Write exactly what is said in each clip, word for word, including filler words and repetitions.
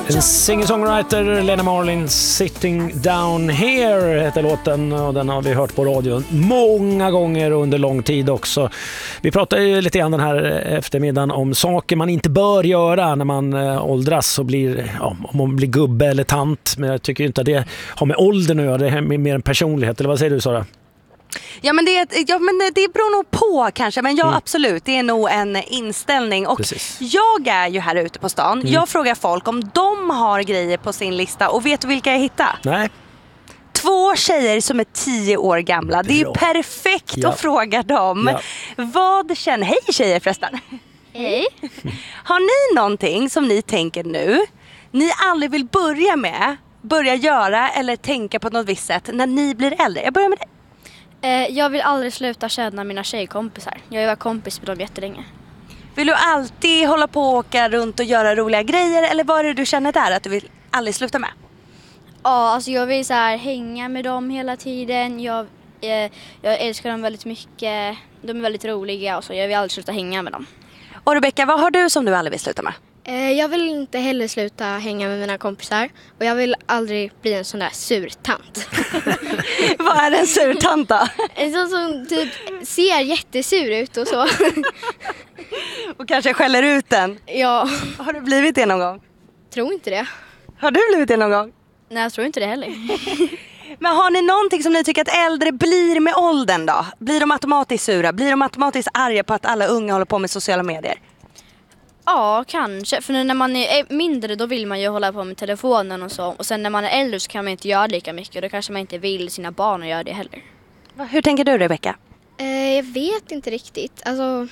En singer-songwriter, Lena Marlin, Sitting Down Here heter låten, och den har vi hört på radion många gånger under lång tid också. Vi pratar ju lite grann den här eftermiddagen om saker man inte bör göra när man åldras och blir, ja, om man blir gubbe eller tant, men jag tycker inte att det har med åldern att göra, det är mer en personlighet, eller vad säger du, Sara? Ja men, det, ja, men det beror nog på kanske. Men ja, mm. absolut, det är nog en inställning. Och Precis. jag är ju här ute på stan. mm. Jag frågar folk om de har grejer på sin lista. Och vet du vilka jag hittar? Nej. Två tjejer som är tio år gamla. Det är ju perfekt ja. att fråga dem. ja. Vad känner... Hej tjejer förresten. Hej. Har ni någonting som ni tänker nu ni aldrig vill börja med, börja göra eller tänka på något visst sätt när ni blir äldre? Jag börjar med dig. Jag vill aldrig sluta känna mina tjejkompisar. Jag har varit kompis med dem jättelänge. Vill du alltid hålla på och åka runt och göra roliga grejer? Eller vad är det du känner där att du vill aldrig sluta med? Ja, alltså jag vill så här hänga med dem hela tiden. Jag, jag, jag älskar dem väldigt mycket. De är väldigt roliga och så. Jag vill aldrig sluta hänga med dem. Och Rebecca, vad har du som du aldrig vill sluta med? Jag vill inte heller sluta hänga med mina kompisar. Och jag vill aldrig bli en sån där surtant. Vad är en surtant då? En sån som typ ser jättesur ut och så. Och kanske skäller ut den? Ja. Har du blivit det någon gång? Tror inte det. Har du blivit det någon gång? Nej, jag tror inte det heller. Men har ni någonting som ni tycker att äldre blir med åldern då? Blir de automatiskt sura? Blir de automatiskt arga på att alla unga håller på med sociala medier? Ja, kanske. För när man är mindre då vill man ju hålla på med telefonen och så. Och sen när man är äldre så kan man inte göra lika mycket. Och då kanske man inte vill sina barn att göra det heller. Hur tänker du, Rebecca? Eh, jag vet inte riktigt. Alltså...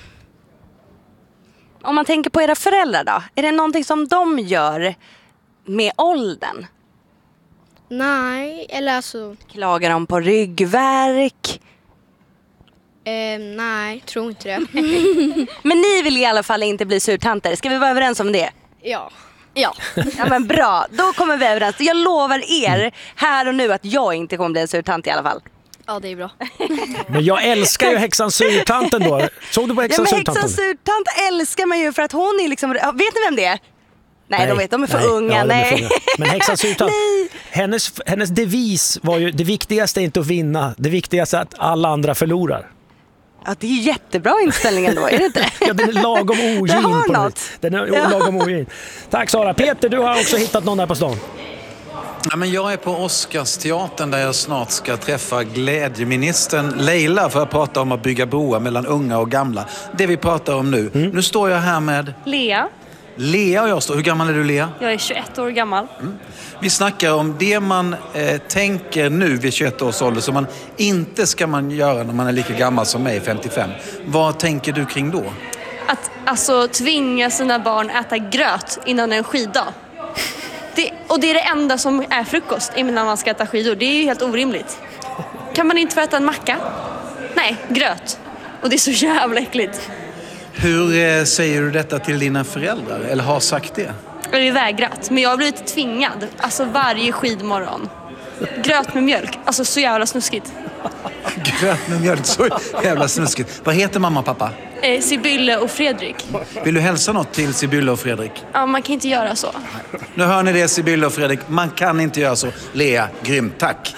Om man tänker på era föräldrar då? Är det någonting som de gör med åldern? Nej, eller alltså... Klagar de på ryggvärk? Eh, nej, tror inte det. Men ni vill i alla fall inte bli surtanter. Ska vi vara överens om det? Ja. Ja. Ja, men bra. Då kommer vi överens. Jag lovar er här och nu att jag inte kommer bli en surtant i alla fall. Ja, det är bra. Men jag älskar ju häxan surtanten då. Såg du på häxan ja, men surtanten? Häxan surtant älskar man ju för att hon är liksom... Vet ni vem det är? Nej, nej, de vet, de är för nej, unga. Ja, nej. Är för unga. Men häxan surtant, hennes, hennes devis var ju, det viktigaste är inte att vinna, det viktigaste är att alla andra förlorar. Ja, det är ju jättebra inställningen då, är det inte? Ja, den är lagom ogin. Det har på något. Den är ja. lagom ogin. Tack Sara. Peter, du har också hittat någon där på stan. Ja, men jag är på Oscarsteatern där jag snart ska träffa glädjeministern Leila för att prata om att bygga broar mellan unga och gamla. Det vi pratar om nu. Mm. Nu står jag här med... Lea. Lea och jag står. Hur gammal är du, Lea? Jag är tjugoett år gammal. Mm. Vi snackar om det man eh, tänker nu vid tjugoett års ålder som man inte ska man göra när man är lika gammal som mig, femtiofem. Vad tänker du kring då? Att alltså tvinga sina barn äta gröt innan en skiddag. Det, och det är det enda som är frukost innan man ska äta skidor. Det är ju helt orimligt. Kan man inte få äta en macka? Nej, gröt. Och det är så jävla äckligt. Hur eh, säger du detta till dina föräldrar? Eller har sagt det? Jag har vägrat, men jag har blivit tvingad. Alltså varje skidmorgon. Gröt med mjölk, alltså så jävla snuskigt. Gröt med mjölk, så jävla snuskigt. Vad heter mamma och pappa? Eh, Sibylle och Fredrik. Vill du hälsa något till Sibylle och Fredrik? Ja, man kan inte göra så. Nu hör ni det, Sibylle och Fredrik. Man kan inte göra så. Lea, grym, tack.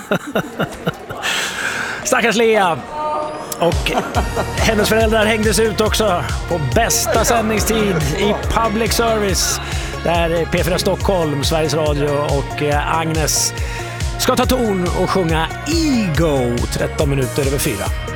Stackars Lea. Och hennes föräldrar hängdes ut också på bästa sändningstid i public service. Där P fyra Stockholm, Sveriges Radio och Agnes ska ta ton och sjunga Ego tretton minuter över fyra.